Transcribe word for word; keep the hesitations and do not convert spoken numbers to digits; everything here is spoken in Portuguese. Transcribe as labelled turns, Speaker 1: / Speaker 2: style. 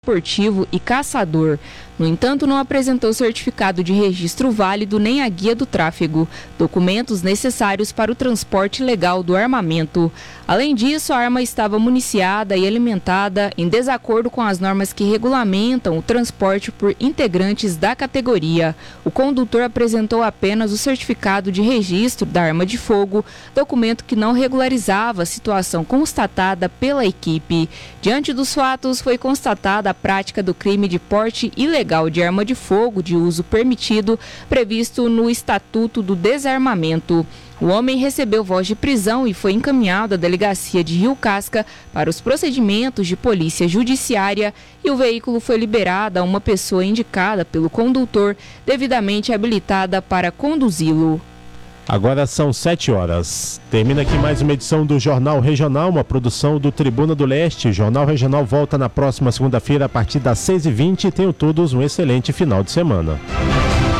Speaker 1: esportivo e caçador. No entanto, não apresentou certificado de registro válido nem a guia do tráfego, documentos necessários para o transporte legal do armamento. Além disso, a arma estava municiada e alimentada em desacordo com as normas que regulamentam o transporte por integrantes da categoria. O condutor apresentou apenas o certificado de registro da arma de fogo, documento que não regularizava a situação constatada pela equipe. Diante dos fatos, foi constatada a prática do crime de porte ilegal de arma de fogo de uso permitido, previsto no Estatuto do Desarmamento. O homem recebeu voz de prisão e foi encaminhado à delegacia de Rio Casca para os procedimentos de polícia judiciária e o veículo foi liberado a uma pessoa indicada pelo condutor, devidamente habilitada para conduzi-lo.
Speaker 2: Agora são sete horas. Termina aqui mais uma edição do Jornal Regional, uma produção do Tribuna do Leste. O Jornal Regional volta na próxima segunda-feira a partir das seis e vinte. Tenham todos um excelente final de semana.